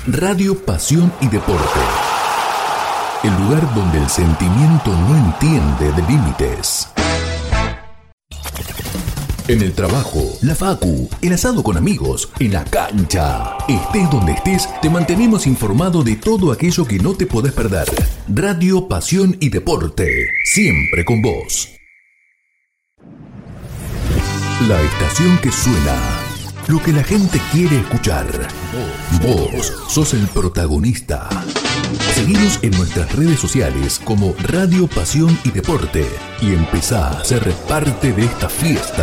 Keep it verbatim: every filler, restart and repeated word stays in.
Radio Pasión y Deporte. El lugar donde el sentimiento no entiende de límites. En el trabajo, la facu, el asado con amigos, en la cancha. Estés donde estés, te mantenemos informado de todo aquello que no te podés perder. Radio Pasión y Deporte, siempre con vos. La estación que suena, lo que la gente quiere escuchar. Vos sos el protagonista. Seguinos en nuestras redes sociales como Radio Pasión y Deporte y empezá a ser parte de esta fiesta.